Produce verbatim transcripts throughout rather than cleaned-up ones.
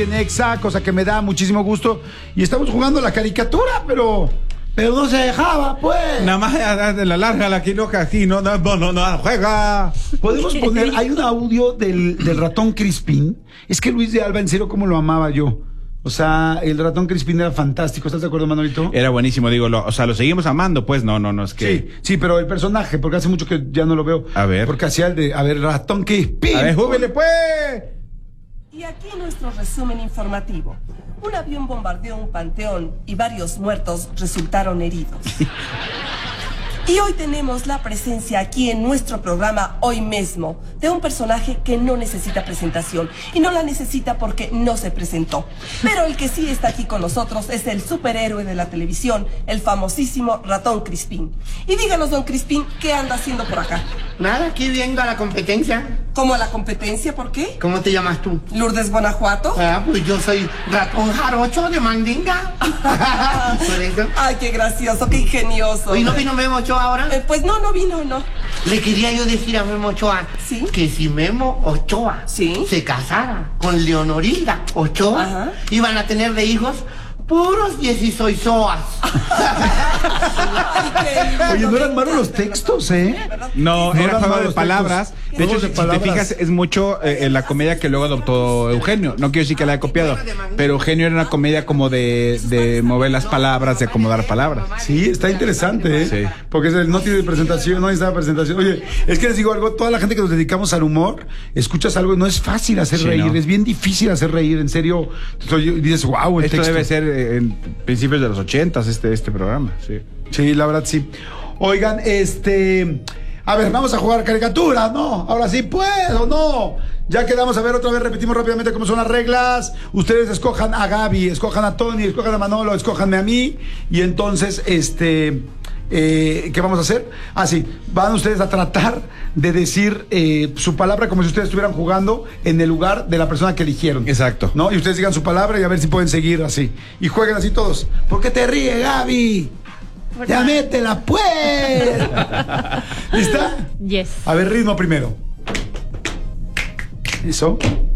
En Exa, cosa que me da muchísimo gusto. Y estamos jugando la caricatura, pero... Pero no se dejaba, pues. Nada más de la larga, la que no, aquí no, no, no, no, juega. Podemos poner, hay un audio del, del ratón Crispín. Es que Luis de Alba, en serio, cómo lo amaba yo. O sea, el ratón Crispín era fantástico. ¿Estás de acuerdo, Manolito? Era buenísimo, digo, lo, o sea, lo seguimos amando, pues, no, no, no, es que... Sí, sí, pero el personaje, porque hace mucho que ya no lo veo. A ver. Porque hacía el de, a ver, ratón Crispín. A ver, júbele, pues. Y aquí nuestro resumen informativo. Un avión bombardeó un panteón y varios muertos resultaron heridos. Y hoy tenemos la presencia aquí en nuestro programa, hoy mismo, de un personaje que no necesita presentación. Y no la necesita porque no se presentó. Pero el que sí está aquí con nosotros es el superhéroe de la televisión, el famosísimo ratón Crispín. Y díganos, don Crispín, ¿qué anda haciendo por acá? Nada, aquí viendo a la competencia. ¿Cómo a la competencia? ¿Por qué? ¿Cómo te llamas tú? Lourdes Guanajuato. Ah, pues yo soy ratón jarocho de Mandinga. Por eso. Ay, qué gracioso, qué ingenioso. ¿Y no vino Memo Ochoa ahora? Eh, pues no, no vino, no. Le quería yo decir a Memo Ochoa, ¿sí?, que si Memo Ochoa, ¿sí?, se casara con Leonorilda Ochoa, ajá, iban a tener de hijos puros diecisoisoas. Oye, no eran malos los textos, ¿eh? No, no era juego de los palabras. textos. De hecho, Juegos de si, palabras. si te fijas, es mucho eh, la comedia que luego adoptó Eugenio. No quiero decir que la haya copiado, pero Eugenio era una comedia como de, de mover las palabras, de acomodar palabras. Sí, está interesante, ¿eh? Sí. Porque es el, no tiene presentación, no necesita presentación. Oye, es que les digo algo, toda la gente que nos dedicamos al humor, escuchas algo, no es fácil hacer Sí, reír, no. es bien difícil hacer reír, en serio. Entonces, dices, wow, el Esto texto. debe ser eh, en principios de los ochentas, este, este programa. Sí. Sí, la verdad, sí. Oigan, este... A ver, vamos a jugar caricaturas, ¿no? Ahora sí puedo, ¿no? Ya quedamos, a ver, otra vez repetimos rápidamente cómo son las reglas. Ustedes escojan a Gaby, escojan a Tony, escojan a Manolo, escojanme a mí. Y entonces, este... Eh, ¿qué vamos a hacer? Ah, sí, van ustedes a tratar de decir eh, su palabra como si ustedes estuvieran jugando en el lugar de la persona que eligieron. Exacto. ¿No? Y ustedes digan su palabra y a ver si pueden seguir así. Y jueguen así todos. ¿Por qué te ríes, Gaby? ¡Ya métela, pues! ¿Lista? Yes. A ver, ritmo primero. Eso.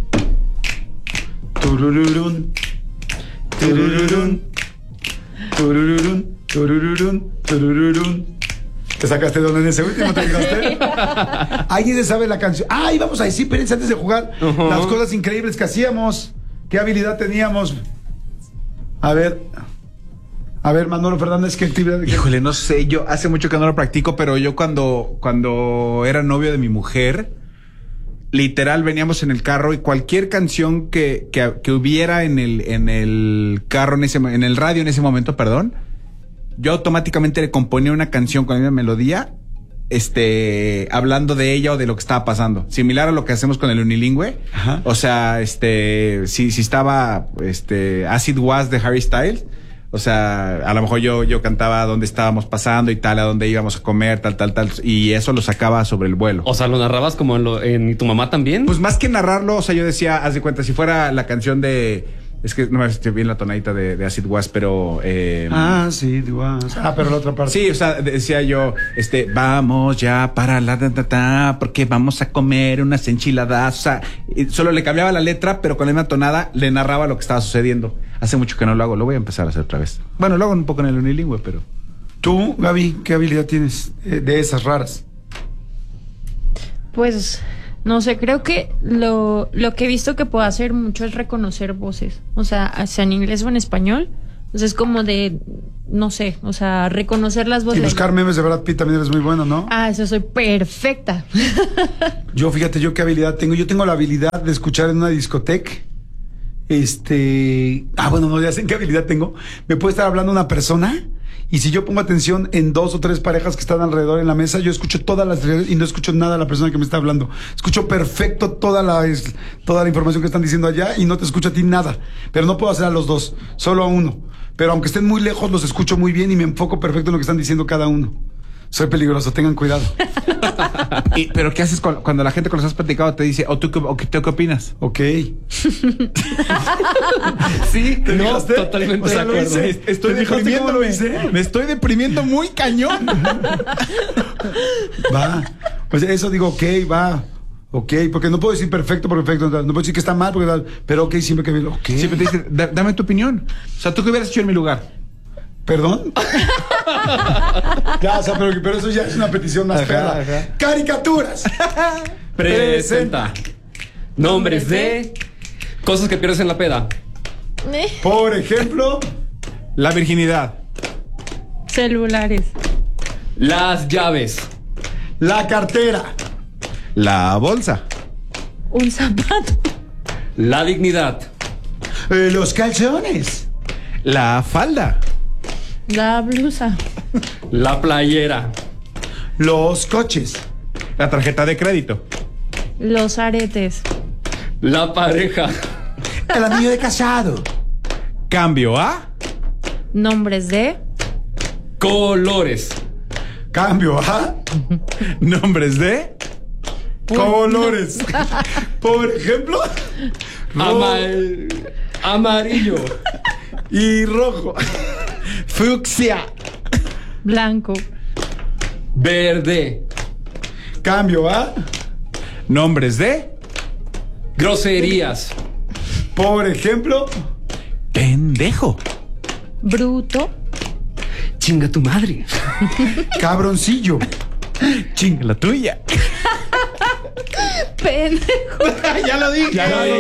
Turururún. Turururún. Turururún. Turururún. Turururún. ¿Te sacaste dónde en ese último? ¿Te fijaste? ¿Alguien sabe la canción? Ah, y vamos a decir, espérense, antes de jugar, uh-huh, las cosas increíbles que hacíamos. ¿Qué habilidad teníamos? A ver... A ver, Manolo Fernández, ¿qué actividad? Híjole, no sé, yo hace mucho que no lo practico, pero yo cuando, cuando era novio de mi mujer, literal veníamos en el carro y cualquier canción que, que, que hubiera en el, en el carro, en ese, en el radio en ese momento, perdón, yo automáticamente le componía una canción con la misma melodía, este, hablando de ella o de lo que estaba pasando. Similar a lo que hacemos con el unilingüe. Ajá. O sea, este, si, si estaba, este, Acid Was de Harry Styles, o sea, a lo mejor yo, yo cantaba dónde estábamos pasando y tal, a dónde íbamos a comer, tal, tal, tal, y eso lo sacaba sobre el vuelo. O sea, ¿lo narrabas como en, lo, en ¿Y tu mamá también? Pues más que narrarlo, o sea, yo decía, haz de cuenta, si fuera la canción de... Es que no me estoy bien la tonadita de, de Acid Was, pero... Eh, ah, sí, was. Ah, pero la otra parte. Sí, o sea, decía yo, este, vamos ya para la ta, ta, ta, porque vamos a comer unas enchiladas. O sea, solo le cambiaba la letra, pero con la misma tonada le narraba lo que estaba sucediendo. Hace mucho que no lo hago, lo voy a empezar a hacer otra vez. Bueno, lo hago un poco en el unilingüe, pero... Tú, Gaby, ¿qué habilidad tienes eh, de esas raras? Pues... No sé, creo que lo, lo que he visto que puedo hacer mucho es reconocer voces. O sea, sea en inglés o en español. O sea, es como de, no sé, o sea, reconocer las voces. Y buscar memes de Brad Pitt también eres muy bueno, ¿no? Ah, eso soy perfecta. Yo, fíjate, yo qué habilidad tengo. Yo tengo la habilidad de escuchar en una discoteca. Este... Ah, bueno, no, ya sé qué habilidad tengo. Me puede estar hablando una persona... Y si yo pongo atención en dos o tres parejas que están alrededor en la mesa, yo escucho todas las y no escucho nada de la persona que me está hablando. Escucho perfecto toda la, toda la información que están diciendo allá y no te escucho a ti nada. Pero no puedo hacer a los dos, solo a uno. Pero aunque estén muy lejos, los escucho muy bien y me enfoco perfecto en lo que están diciendo cada uno. Soy peligroso, tengan cuidado. y, ¿Pero qué haces con, cuando la gente con los has platicado te dice, o tú, o, ¿tú qué opinas? Ok. Sí, ¿te no, totalmente o sea, de acuerdo. Hice, estoy deprimiéndome. Me estoy deprimiendo muy cañón. Va. Pues eso digo, ok, va. Ok, porque no puedo decir perfecto por perfecto, no puedo decir que está mal, porque tal, pero ok, siempre que veo, ok. Siempre te dicen, "Da- dame tu opinión. O sea, ¿tú qué hubieras hecho en mi lugar? ¿Perdón? Ya, o sea, pero, pero eso ya es una petición más Ajá, perra. ajá. Caricaturas. Presenta. Nombres de cosas que pierdes en la peda. Eh, Por ejemplo, La virginidad. Celulares. Las llaves. la cartera, La bolsa. Un zapato. La dignidad. eh, los calzones, La falda. La blusa. La playera. los coches, La tarjeta de crédito. Los aretes. La pareja. el anillo de casado, Cambio a. Nombres de. Colores. cambio a Nombres de. colores. Por ejemplo, Ama- Amarillo. y rojo. Fucsia. Blanco. Verde. Cambio a, Nombres de. Groserías. por ejemplo, Pendejo. Bruto. Chinga tu madre. cabroncillo, Chinga la tuya. Pendejo. ya lo dije. Ya lo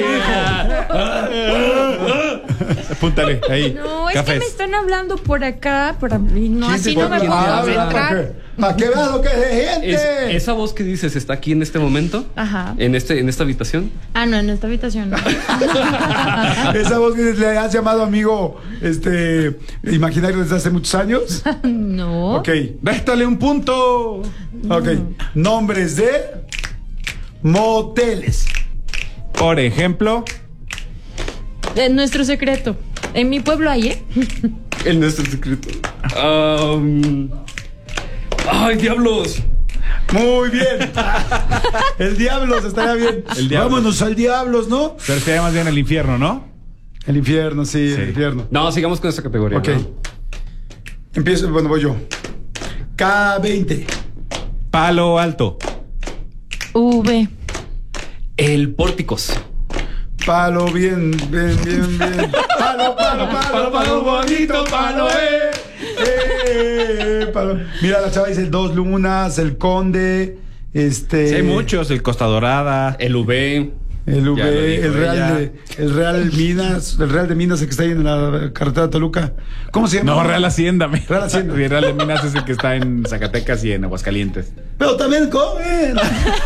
dije. Apúntale ahí. No, es que Cafés. me están hablando por acá, por y no, ¿Quién así te- no me quién puedo te habla? concentrar. ¿Para qué veas lo que es de gente? Es- esa voz que dices está aquí en este momento. Ajá. En este, en esta habitación. Ah, no, en esta habitación no. Esa voz que le has llamado amigo este imaginario desde hace muchos años. No. Ok, Réstale un punto. ok. Nombres de moteles. Por ejemplo. Es nuestro secreto. En mi pueblo hay, ¿eh? En nuestro secreto. Um, ¡Ay, diablos! Muy bien. El Diablos estaría bien. El Diablos. Vámonos al Diablos, ¿no? Pero sería más bien el infierno, ¿no? El infierno, sí, Sí. el infierno. No, sigamos con esta categoría. Ok. ¿no? Empiezo, bueno, voy yo. K veinte. Palo alto. V. El pórticos. Palo bien, bien, bien, bien. Palo, palo, palo, palo, bonito, palo, eh. eh, palo. Mira, la chava dice Dos Lunas, El Conde, este. Sí, hay muchos. El Costa Dorada. El V. El Ya lo V, dijo el Real ella. de, el Real Minas, el Real de Minas, el que está ahí en la carretera de Toluca. ¿Cómo se llama? No, Real Hacienda. mi- Real Hacienda. Y Real de Minas es el que está en Zacatecas y en Aguascalientes. Pero también comen.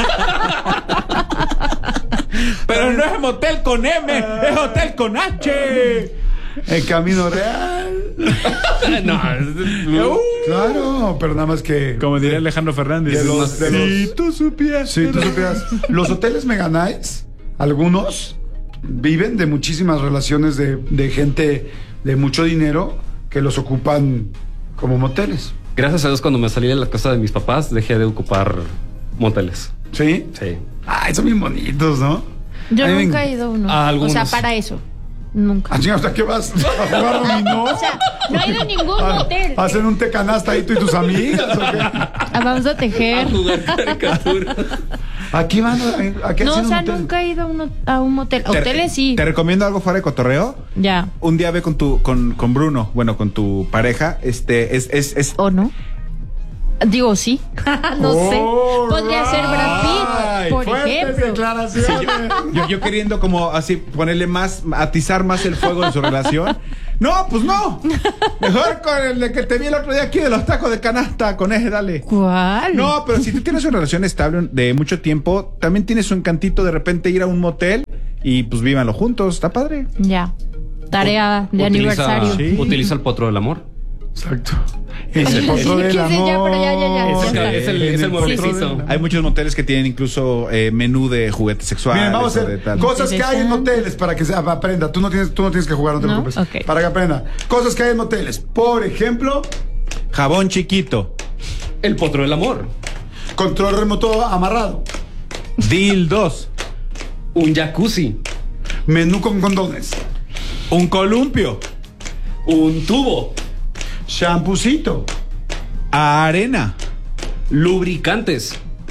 Pero no es motel con M, es hotel con H. El Camino Real. No, es- Claro, pero nada más que. Como diría Alejandro Fernández. De los- de Si los- tú supieras. Si tú supieras. Los hoteles Mega Nice, algunos viven de muchísimas relaciones de, de gente de mucho dinero que los ocupan como moteles. Gracias a Dios, cuando me salí de la casa de mis papás, dejé de ocupar moteles. ¿Sí? Sí. Ay, son bien bonitos, ¿no? Yo A mí me nunca enc- he ido a uno. A algunos. O sea, para eso. Nunca. Ah, chinga, ¿hasta qué vas? ¿A jugar dominó? O sea, no he ido a ningún ¿A- hotel. ¿Hacen un té canasta ahí tú y tus amigas o qué? Ah, vamos a A tejer. jugar caricaturas. ¿A qué van? ¿A, a qué No, hacen o sea, un hotel? nunca he ido a un, a un motel. Te- Hoteles sí. Te recomiendo algo fuera de cotorreo. Ya. Un día ve con tu, con, con Bruno, bueno, con tu pareja. Este es, es, es ¿O no? Digo, sí. no sé. All Podría ser Brad Pitt, right. por Fuertes ejemplo. declaraciones. yo, yo queriendo como así ponerle más, atizar más el fuego en su relación. No, pues no. Mejor con el de que te vi el otro día aquí de los tacos de canasta, con ese, dale. ¿Cuál? No, pero si tú tienes una relación estable de mucho tiempo, también tienes un cantito de repente ir a un motel y pues vívanlo juntos, está padre. Ya. Tarea de Utiliza- aniversario. Sí. Utiliza el potro del amor. Exacto. Es el potro del Quise ya, amor. pero ya, ya, ya. Es el, está. es el, es el mueblecito. Hay muchos moteles que tienen incluso eh, menú de juguetes sexuales. Miren, vamos a o de hacer tal. cosas que hay en Interesante. moteles para que se aprenda. Tú no tienes, tú no tienes que jugar, no te ¿No? preocupes. Ok. Para que aprenda. Cosas que hay en moteles. Por ejemplo, Jabón chiquito, El potro del amor. control remoto amarrado. dildos, Un jacuzzi. Menú con condones. un columpio, Un tubo. Champucito. arena, Lubricantes.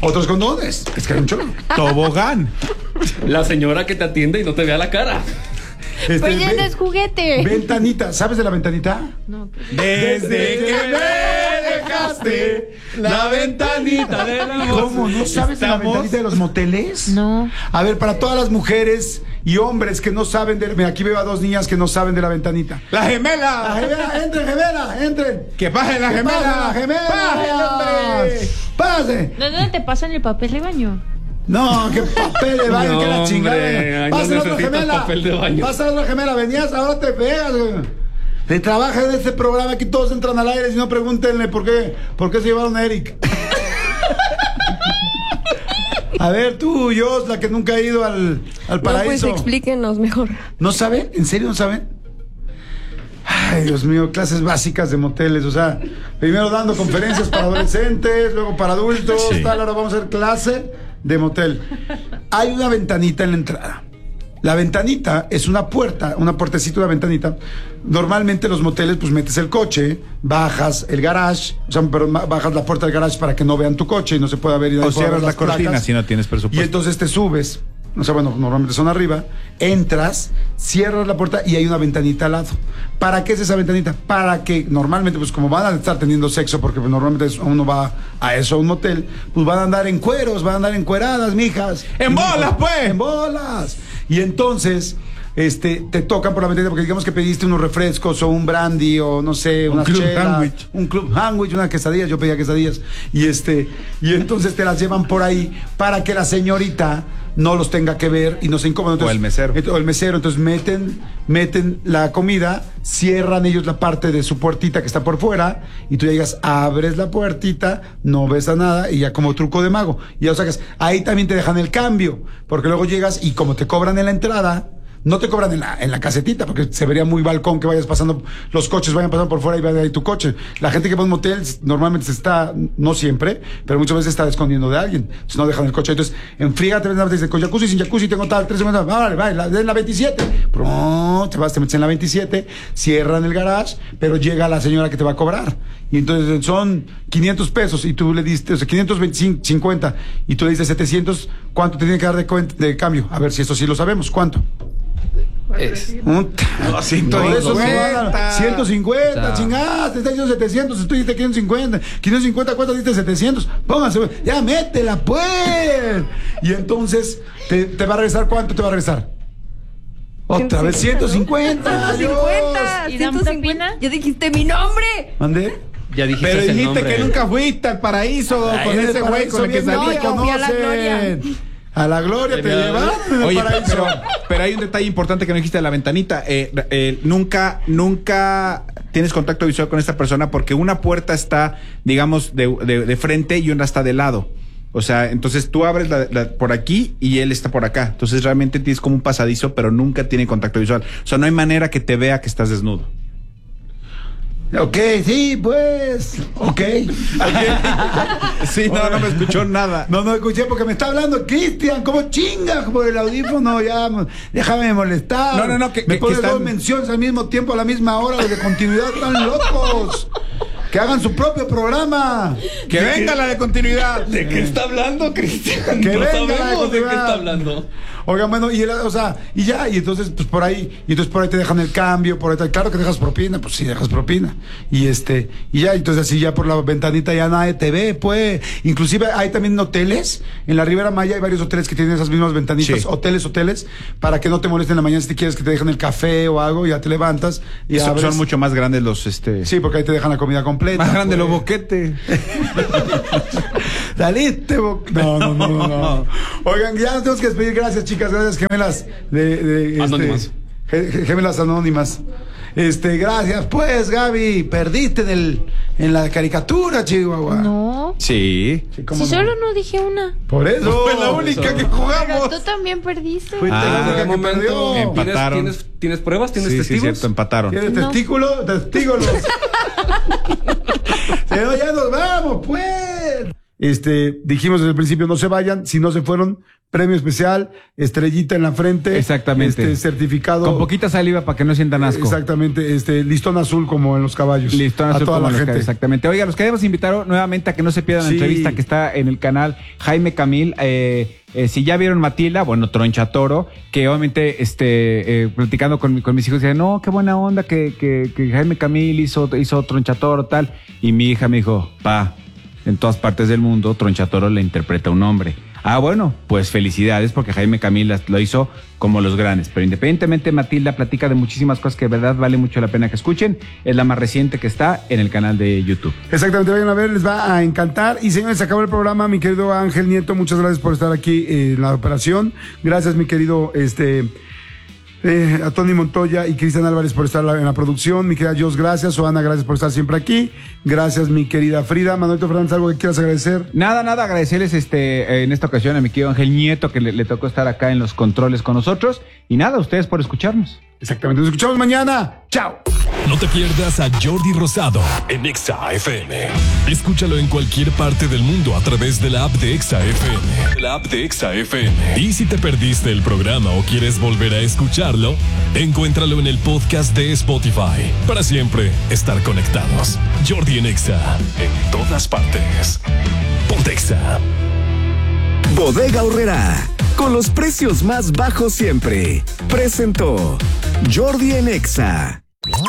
otros condones. Es que hay un chorro. Tobogán. La señora que te atiende y no te vea la cara. Este, Pues ya ven- no es juguete. Ventanita, ¿sabes de la ventanita? No, pues- Desde que me dejaste la ventanita de la ¿Cómo? ¿No sabes de la Estamos- ventanita de los moteles? No. A ver, para todas las mujeres y hombres que no saben de... Mira, aquí veo a dos niñas que no saben de la ventanita. ¡La La gemela! gemela, entren, gemela, entren. ¡Que pase la ¡Que gemela! pase la gemela! ¡Pase, hombre! ¡Pase! ¿No, ¿Dónde te pasan el papel de baño? No, qué papel de baño, No, que la hombre, chingada. ahí no Pasa la otra necesitas gemela. papel de baño. Pasa la otra gemela, venías, ahora te pegas, güey. Le trabaja en este programa, aquí todos entran al aire, si no pregúntenle por qué, por qué se llevaron a Eric. A ver, tú, yo, la que nunca ha ido al, al No, pues paraíso. explíquenos mejor. ¿No saben? ¿En serio no saben? Ay, Dios mío, clases básicas de moteles, o sea, primero dando conferencias para adolescentes, luego para adultos, Sí. tal, ahora vamos a hacer clase de motel. Hay una ventanita en la entrada. La ventanita es una puerta, una puertecita, una ventanita. Normalmente los moteles, pues metes el coche, bajas el garage, o sea, pero ma- bajas la puerta del garage para que no vean tu coche y no se pueda ver. Y no O pueda ver cierras la las cortina placas. si no tienes Y presupuesto. entonces te subes, o sea, bueno, normalmente son arriba, entras, cierras la puerta y hay una ventanita al lado. ¿Para qué es esa ventanita? Para que normalmente, pues como van a estar teniendo sexo, porque pues, normalmente es- uno va a eso, a un motel, pues van a andar en cueros, van a andar encueradas, mijas. ¡En bolas, pues! En bolas. Y entonces... Este, te tocan por la ventanita porque digamos que pediste unos refrescos o un brandy o no sé, Un unas club chelas, sándwich. un club sándwich, unas quesadillas, yo pedía quesadillas y este, y entonces te las llevan por ahí para que la señorita no los tenga que ver y no se incómodo. Entonces, O el mesero. ent- O el mesero, entonces meten, meten la comida, cierran ellos la parte de su puertita que está por fuera y tú llegas, abres la puertita, no ves a nada y ya como truco de mago, y ya lo sacas. Ahí también te dejan el cambio, porque luego llegas y como te cobran en la entrada, no te cobran en la, en la casetita, porque se vería muy balcón que vayas pasando, los coches vayan pasando por fuera y vaya ahí tu coche. La gente que va a un motel normalmente se está, no siempre, pero muchas veces está escondiendo de alguien. Entonces no dejan el coche. Entonces, enfrígate, ven, te dicen, con jacuzzi, sin jacuzzi, tengo tal, tres semanas, vale, vale, la, en la veintisiete. Pronto, te vas, te metes en la veintisiete, cierran el garage, pero llega la señora que te va a cobrar. Y entonces son quinientos pesos y tú le diste, o sea, quinientos veinticinco, cincuenta, y tú le dices setecientos, ¿cuánto te tiene que dar de, cuen- de cambio? A ver si eso sí lo sabemos, ¿cuánto? Es. Un- ciento No, eso no va a cincuenta. dar. ciento cincuenta, O sea. chingaste, está diciendo setecientos, tú dijiste quinientos cincuenta, quinientos cincuenta, ¿cuánto diste? setecientos, pónganse, ya métela pues. Y entonces, ¿te, te va a regresar cuánto te va a regresar? Otra vez ciento cincuenta. ciento cincuenta, ¿Y dan ciento cincuenta. propina? Ya dijiste mi nombre. ¿Mandé? Ya dijiste Pero el dijiste nombre. que nunca fuiste al paraíso Ay, con en el ese güey paraíso con el que bien No, salía. yo fui a la gloria. A la gloria te Te veo. llevaron en el Oye, paraíso. pero, pero hay un detalle importante que no dijiste de la ventanita. Eh, eh, nunca, nunca tienes contacto visual con esta persona porque una puerta está, digamos, de, de, de frente y una está de lado. O sea, entonces tú abres la, la- por aquí y él está por acá. Entonces realmente tienes como un pasadizo, pero nunca tiene contacto visual. O sea, no hay manera que te vea que estás desnudo. Ok, sí, pues. Ok. Sí, no, no me escuchó nada. No, no escuché porque me está hablando Cristian. ¿Cómo chingas por el audífono? Ya, mo- déjame de molestar. No, no, no, que- me que- pones que están- dos menciones al mismo tiempo, a la misma hora, los de continuidad están locos. Que hagan su propio programa. Que venga la de continuidad. ¿De qué está hablando, Cristian? Que no venga la de sabemos de qué continuidad. está hablando. Oigan, bueno, y el- o sea, y ya, y entonces, pues por ahí, y entonces por ahí te dejan el cambio, por ahí, te- claro que dejas propina, pues sí dejas propina. Y este, y ya, entonces así ya por la ventanita ya nadie te ve, pues. Inclusive hay también hoteles, en la Ribera Maya hay varios hoteles que tienen esas mismas ventanitas, Sí. hoteles, hoteles, para que no te molesten en la mañana si te quieres que te dejen el café o algo, ya te levantas y Son, abres. son mucho más grandes los, este... Sí, porque ahí te dejan la comida completa. más grandes pues. los boquetes. Saliste, bo- no, no, no, no, no. Oigan, ya nos tenemos que despedir. Gracias, chicas. Gracias, gemelas. De, de, este, Anónimas. ge- ge- gemelas anónimas. Este, gracias. Pues, Gaby, perdiste en el, en la caricatura, Chihuahua. No. Sí. Sí, ¿cómo Si no? solo no dije una. Por eso. Fue la única que Pero jugamos. tú también perdiste. Fuiste la Ah, única Un que momento. perdió. Empa- ¿Tienes, Empataron. ¿tienes, ¿Tienes pruebas? ¿Tienes Sí, sí, testigos? cierto, empataron. ¿Tienes No. testículo? Testículos. Pero ya nos vamos, pues. Este, dijimos desde el principio, no se vayan. Si no se fueron, premio especial, estrellita en la frente. Exactamente. Este, certificado. Con poquita saliva para que no sientan asco. Exactamente, este, listón azul como en los caballos. Listón a azul toda como la los gente. caballos, exactamente. Oiga, los queremos invitar nuevamente a que no se pierdan Sí. la entrevista que está en el canal Jaime Camil. Eh, eh, si ya vieron Matilda, bueno, Tronchatoro, que obviamente, este, eh, platicando con, con mis hijos, decían, no, qué buena onda que, que, que Jaime Camil hizo, hizo Tronchatoro, tal. Y mi hija me dijo, pa, en todas partes del mundo, Tronchatoro le interpreta un hombre. Ah, bueno, pues felicidades porque Jaime Camil lo hizo como los grandes. Pero independientemente, Matilda platica de muchísimas cosas que de verdad vale mucho la pena que escuchen. Es la más reciente que está en el canal de YouTube. Exactamente, vayan a ver, les va a encantar. Y señores, se acabó el programa, mi querido Ángel Nieto, muchas gracias por estar aquí en la operación. Gracias, mi querido este eh, a Tony Montoya y Cristian Álvarez por estar en la producción. Mi querida Jos, gracias. Joana, gracias por estar siempre aquí. Gracias, mi querida Frida. Manuelito Fernández, ¿algo que quieras agradecer? Nada, nada, agradecerles este en esta ocasión a mi querido Ángel Nieto que le, le tocó estar acá en los controles con nosotros. Y nada, a ustedes por escucharnos. Exactamente, nos escuchamos mañana. ¡Chao! No te pierdas a Jordi Rosado en Exa F M. Escúchalo en cualquier parte del mundo a través de la app de Exa F M. La app de Exa F M. Y si te perdiste el programa o quieres volver a escucharlo, encuéntralo en el podcast de Spotify. Para siempre estar conectados. Jordi en Exa. En todas partes. Ponte Exa. Bodega Aurrerá, con los precios más bajos siempre. Presentó Jordi en Exa.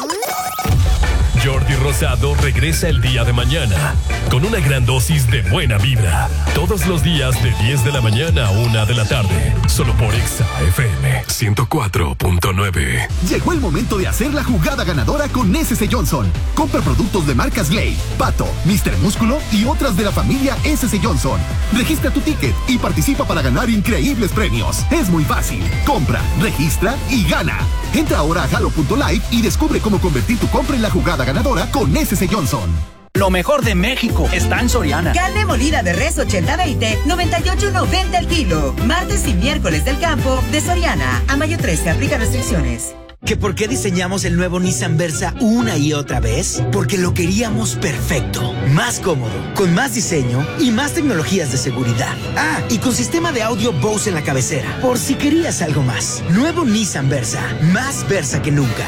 Jordi Rosado regresa el día de mañana con una gran dosis de buena vibra. Todos los días de diez de la mañana a una de la tarde. Solo por Exa F M ciento cuatro punto nueve. Llegó el momento de hacer la jugada ganadora con S C Johnson. Compra productos de marcas Glade, Pato, míster Músculo y otras de la familia S C Johnson. Registra tu ticket y participa para ganar increíbles premios. Es muy fácil. Compra, registra y gana. Entra ahora a halo punto live y descubre cómo convertir tu compra en la jugada ganadora con S C Johnson. Lo mejor de México está en Soriana. Carne molida de res ochenta veinte, noventa y ocho noventa el kilo. Martes y miércoles del campo de Soriana. A mayo trece, aplica restricciones. ¿Que por qué diseñamos el nuevo Nissan Versa una y otra vez? Porque lo queríamos perfecto, más cómodo, con más diseño y más tecnologías de seguridad. Ah, y con sistema de audio Bose en la cabecera, por si querías algo más. Nuevo Nissan Versa, más Versa que nunca.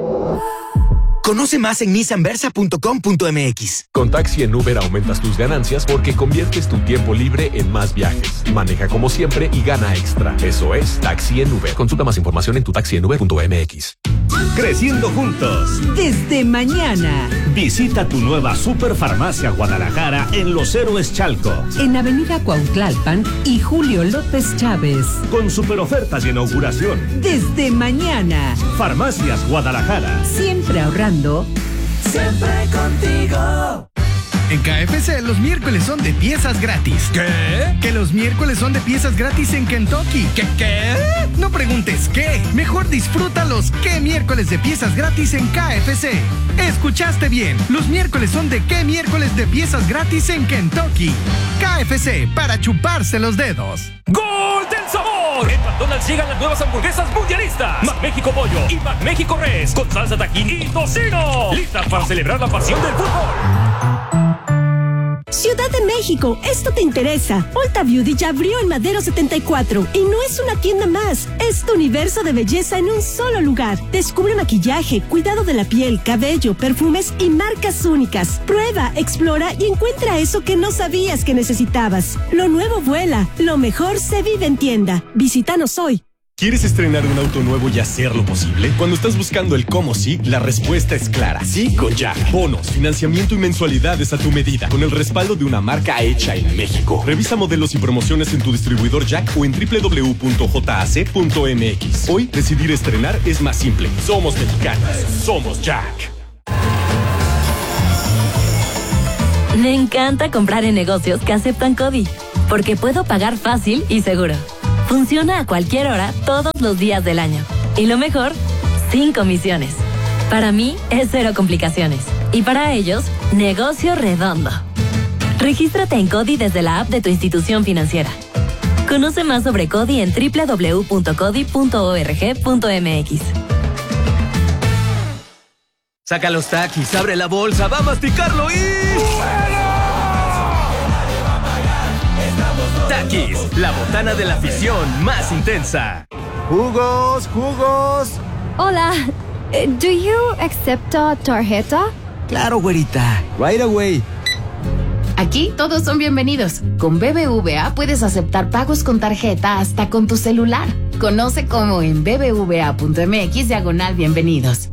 Conoce más en nissan versa punto com punto m x. Con Taxi en Uber aumentas tus ganancias porque conviertes tu tiempo libre en más viajes. Maneja como siempre y gana extra. Eso es Taxi en Uber. Consulta más información en tu taxi en uber punto m x. Creciendo juntos. Desde mañana. Visita tu nueva Superfarmacia Guadalajara en Los Héroes Chalco. En Avenida Cuautlalpan y Julio López Chávez. Con super ofertas de inauguración. Desde mañana. Farmacias Guadalajara. Siempre ahorrando. Siempre contigo. En K F C los miércoles son de piezas gratis. ¿Qué? Que los miércoles son de piezas gratis en Kentucky. ¿Qué qué? No preguntes qué. Mejor disfruta los qué miércoles de piezas gratis en K F C. Escuchaste bien. Los miércoles son de qué miércoles de piezas gratis en Kentucky. K F C, para chuparse los dedos. ¡Gol del sabor! En McDonald's llegan las nuevas hamburguesas mundialistas. McMéxico Pollo y McMéxico Res con salsa tajín y tocino. Listas para celebrar la pasión del fútbol. Ciudad de México, esto te interesa. Ulta Beauty ya abrió en Madero setenta y cuatro y no es una tienda más, es tu universo de belleza en un solo lugar. Descubre maquillaje, cuidado de la piel, cabello, perfumes y marcas únicas. Prueba, explora y encuentra eso que no sabías que necesitabas. Lo nuevo vuela, lo mejor se vive en tienda. Visítanos hoy. ¿Quieres estrenar un auto nuevo y hacerlo posible? Cuando estás buscando el cómo sí, la respuesta es clara. Sí con Jack. Bonos, financiamiento y mensualidades a tu medida. Con el respaldo de una marca hecha en México. Revisa modelos y promociones en tu distribuidor Jack o en doble u doble u doble u punto j a c punto m x. Hoy, decidir estrenar es más simple. Somos mexicanos. Somos Jack. Me encanta comprar en negocios que aceptan CODI, porque puedo pagar fácil y seguro. Funciona a cualquier hora, todos los días del año. Y lo mejor, sin comisiones. Para mí, es cero complicaciones. Y para ellos, negocio redondo. Regístrate en CODI desde la app de tu institución financiera. Conoce más sobre CODI en doble u doble u doble u punto codi punto org punto m x. Saca los taquis, abre la bolsa, va a masticarlo y... ¡Bueno! Estamos Takis, la botana de la afición más intensa. Jugos, jugos. Hola, eh, do you accept a tarjeta? Claro, güerita. Right away. Aquí todos son bienvenidos. Con B B V A puedes aceptar pagos con tarjeta hasta con tu celular. Conoce cómo en bbva.mx diagonal bienvenidos.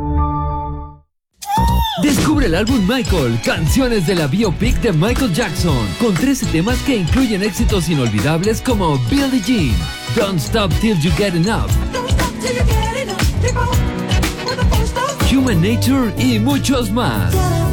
Descubre el álbum Michael, canciones de la biopic de Michael Jackson, con trece temas que incluyen éxitos inolvidables como Billie Jean, Don't Stop Till You Get Enough, Human Nature y muchos más.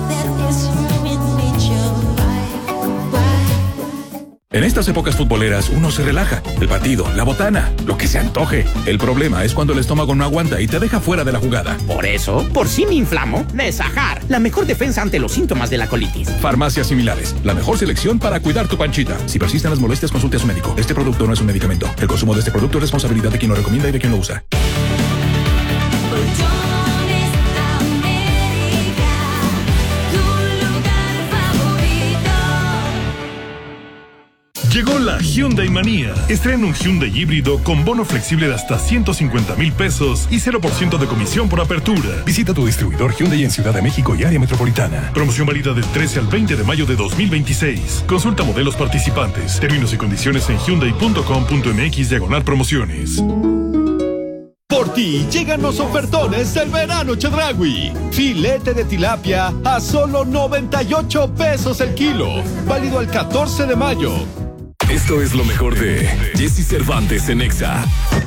En estas épocas futboleras uno se relaja. El partido, la botana, lo que se antoje. El problema es cuando el estómago no aguanta y te deja fuera de la jugada. Por eso, por si me inflamo, Nesajar, la mejor defensa ante los síntomas de la colitis. Farmacias similares, la mejor selección para cuidar tu panchita. Si persisten las molestias, consulte a su médico. Este producto no es un medicamento. El consumo de este producto es responsabilidad de quien lo recomienda y de quien lo usa. Llegó la Hyundai Manía. Estrena un Hyundai híbrido con bono flexible de hasta ciento cincuenta mil pesos y cero por ciento de comisión por apertura. Visita tu distribuidor Hyundai en Ciudad de México y área metropolitana. Promoción válida del trece al veinte de mayo de dos mil veintiséis. Consulta modelos participantes. Términos y condiciones en hyundai punto com punto mx diagonal promociones. Por ti llegan los ofertones del verano Chedraui. Filete de tilapia a solo noventa y ocho pesos el kilo. Válido al catorce de mayo. Esto es lo mejor de Jesse Cervantes en Exa.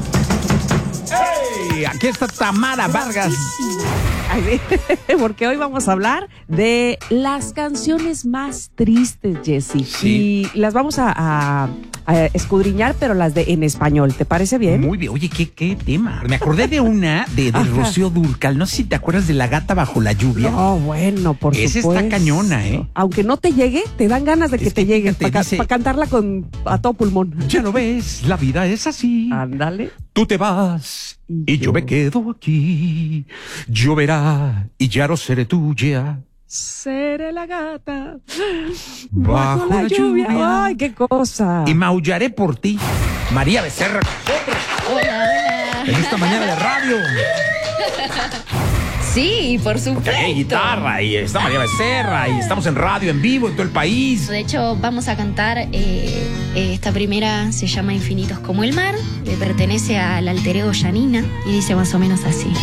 ¡Hey! Aquí está Tamara Vargas. Porque hoy vamos a hablar de las canciones más tristes, Jessy. Sí. Y las vamos a, a, a escudriñar, pero las de en español. ¿Te parece bien? Muy bien. Oye, ¿qué, qué tema? Me acordé de una de, de Rocío Dúrcal. No sé si te acuerdas de La gata bajo la lluvia. No, bueno, por Esa supuesto. está cañona, ¿eh? Aunque no te llegue, te dan ganas de que, que te llegue para dice, pa cantarla con a todo pulmón. Ya lo ves, la vida es así. Ándale. Tú te vas y, y yo. yo me quedo aquí. Lloverá y ya no seré tuya. Seré la gata bajo, bajo la, la lluvia. lluvia. Ay, qué cosa. Y maullaré por ti. María Becerra. Hola, hola. En esta mañana de radio. Sí, por supuesto. Hay guitarra y está María Becerra y estamos en radio en vivo en todo el país. De hecho, vamos a cantar, eh, eh, esta primera se llama Infinitos como el mar, le pertenece al alter ego Yanina y dice más o menos así.